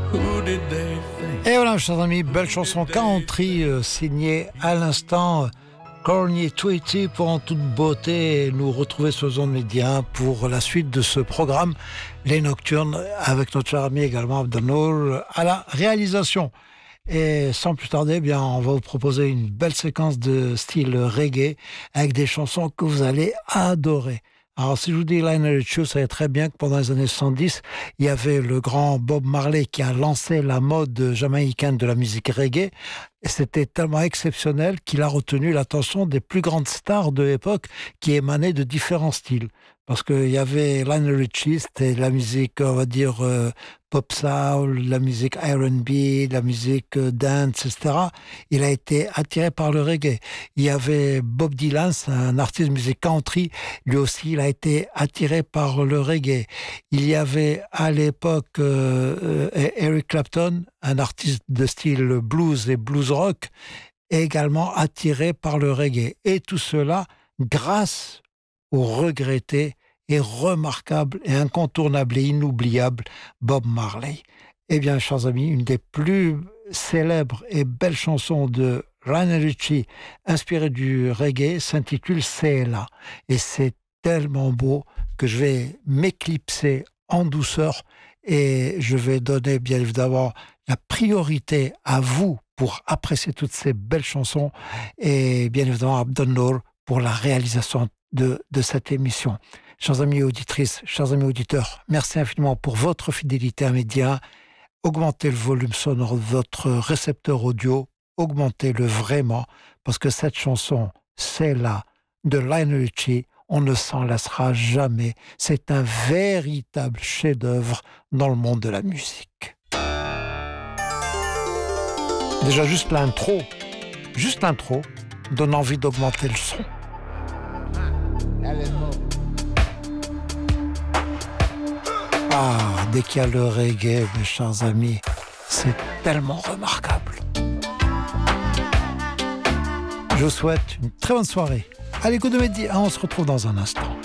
Who did they think? Et voilà, chers amis, belle chanson country signée à l'instant Corny Tweety pour en toute beauté et nous retrouver sur Zone Média pour la suite de ce programme Les Nocturnes avec notre cher ami également Abdenour à la réalisation. Et sans plus tarder, eh bien, on va vous proposer une belle séquence de style reggae avec des chansons que vous allez adorer. Alors, si je vous dis Lionel Richie, vous savez très bien que pendant les années 70, il y avait le grand Bob Marley qui a lancé la mode jamaïcaine de la musique reggae. Et c'était tellement exceptionnel qu'il a retenu l'attention des plus grandes stars de l'époque qui émanaient de différents styles. Parce qu'il y avait Lionel Richie, c'était la musique, on va dire, pop soul, la musique R&B, la musique dance, etc. Il a été attiré par le reggae. Il y avait Bob Dylan, un artiste de musique country, lui aussi, il a été attiré par le reggae. Il y avait à l'époque Eric Clapton, un artiste de style blues et blues rock, également attiré par le reggae. Et tout cela grâce au regretté et remarquable et incontournable et inoubliable Bob Marley. Eh bien, chers amis, une des plus célèbres et belles chansons de Lionel Richie, inspirée du reggae, s'intitule C'est là. Et c'est tellement beau que je vais m'éclipser en douceur et je vais donner bien évidemment la priorité à vous pour apprécier toutes ces belles chansons et bien évidemment à Abdenour pour la réalisation de cette émission. Chers amis auditrices, chers amis auditeurs, merci infiniment pour votre fidélité à Média. Augmentez le volume sonore de votre récepteur audio, augmentez-le vraiment, parce que cette chanson, c'est là, de Lionel Richie, on ne s'en lassera jamais. C'est un véritable chef-d'œuvre dans le monde de la musique. Déjà, juste l'intro donne envie d'augmenter le son. Ah, dès qu'il y a le reggae, mes chers amis, c'est tellement remarquable. Je vous souhaite une très bonne soirée. À l'écoute de Média, on se retrouve dans un instant.